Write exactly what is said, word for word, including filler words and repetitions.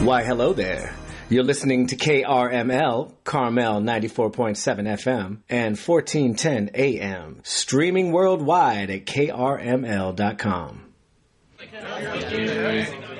Why, hello there. You're listening to K R M L, Carmel ninety-four point seven F M and fourteen ten A M, streaming worldwide at K R M L dot com.